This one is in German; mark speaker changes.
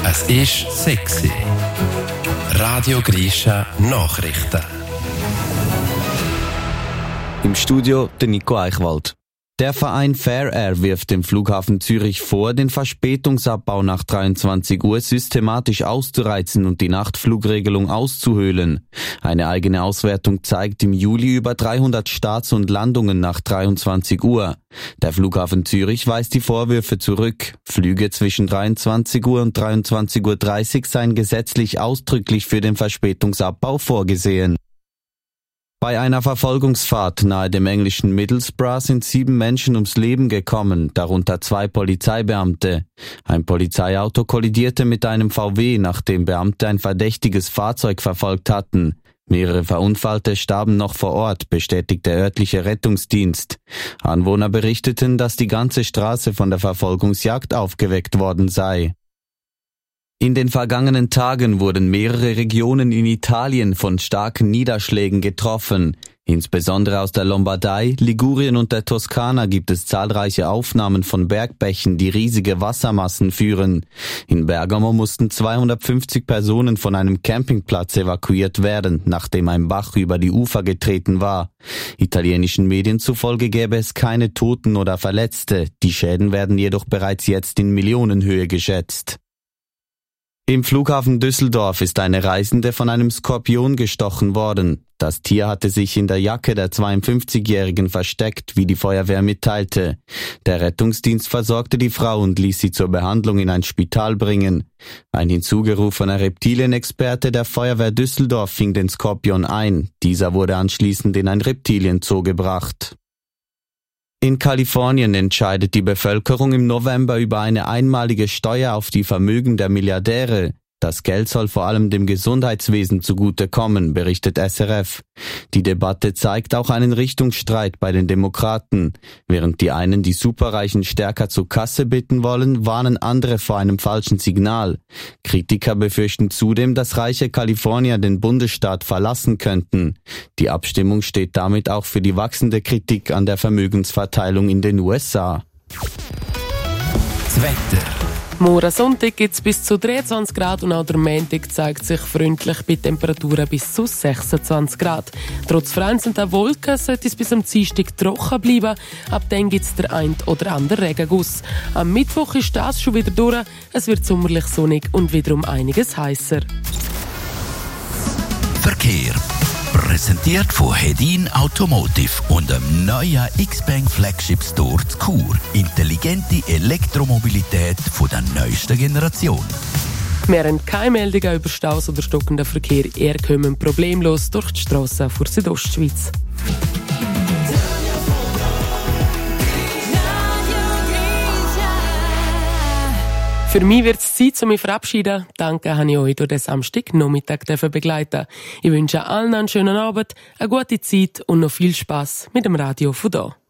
Speaker 1: Es ist sexy. Radio Grisha Nachrichten.
Speaker 2: Im Studio der Nico Eichwald. Der Verein Fair Air wirft dem Flughafen Zürich vor, den Verspätungsabbau nach 23 Uhr systematisch auszureizen und die Nachtflugregelung auszuhöhlen. Eine eigene Auswertung zeigt im Juli über 300 Starts und Landungen nach 23 Uhr. Der Flughafen Zürich weist die Vorwürfe zurück. Flüge zwischen 23 Uhr und 23.30 Uhr seien gesetzlich ausdrücklich für den Verspätungsabbau vorgesehen. Bei einer Verfolgungsfahrt nahe dem englischen Middlesbrough sind 7 Menschen ums Leben gekommen, darunter 2 Polizeibeamte. Ein Polizeiauto kollidierte mit einem VW, nachdem Beamte ein verdächtiges Fahrzeug verfolgt hatten. Mehrere Verunfallte starben noch vor Ort, bestätigt der örtliche Rettungsdienst. Anwohner berichteten, dass die ganze Straße von der Verfolgungsjagd aufgeweckt worden sei. In den vergangenen Tagen wurden mehrere Regionen in Italien von starken Niederschlägen getroffen. Insbesondere aus der Lombardei, Ligurien und der Toskana gibt es zahlreiche Aufnahmen von Bergbächen, die riesige Wassermassen führen. In Bergamo mussten 250 Personen von einem Campingplatz evakuiert werden, nachdem ein Bach über die Ufer getreten war. Italienischen Medien zufolge gäbe es keine Toten oder Verletzte. Die Schäden werden jedoch bereits jetzt in Millionenhöhe geschätzt. Im Flughafen Düsseldorf ist eine Reisende von einem Skorpion gestochen worden. Das Tier hatte sich in der Jacke der 52-Jährigen versteckt, wie die Feuerwehr mitteilte. Der Rettungsdienst versorgte die Frau und ließ sie zur Behandlung in ein Spital bringen. Ein hinzugerufener Reptilienexperte der Feuerwehr Düsseldorf fing den Skorpion ein. Dieser wurde anschließend in ein Reptilienzoo gebracht. In Kalifornien entscheidet die Bevölkerung im November über eine einmalige Steuer auf die Vermögen der Milliardäre. Das Geld soll vor allem dem Gesundheitswesen zugutekommen, berichtet SRF. Die Debatte zeigt auch einen Richtungsstreit bei den Demokraten. Während die einen die Superreichen stärker zur Kasse bitten wollen, warnen andere vor einem falschen Signal. Kritiker befürchten zudem, dass reiche Kalifornier den Bundesstaat verlassen könnten. Die Abstimmung steht damit auch für die wachsende Kritik an der Vermögensverteilung in den USA.
Speaker 1: Das Wetter.
Speaker 3: Morgen Sonntag gibt es bis zu 23 Grad und auch der Montag zeigt sich freundlich bei Temperaturen bis zu 26 Grad. Trotz vereinzelter Wolken sollte es bis am Dienstag trocken bleiben. Ab dann gibt es der ein oder andere Regenguss. Am Mittwoch ist das schon wieder durch. Es wird sommerlich sonnig und wiederum einiges heißer.
Speaker 4: Verkehr. Präsentiert von Hedin Automotive und dem neuen X-Bank Flagship Store zu Chur. Intelligente Elektromobilität von der neuesten Generation.
Speaker 3: Wir haben keine Meldungen über Staus oder stockenden Verkehr. Er kommen problemlos durch die Strassen vor Südostschweiz. Für mich wird es Zeit, um mich zu verabschieden. Danke, habe ich euch durch den Samstagnachmittag begleiten. Ich wünsche allen einen schönen Abend, eine gute Zeit und noch viel Spass mit dem Radio von da.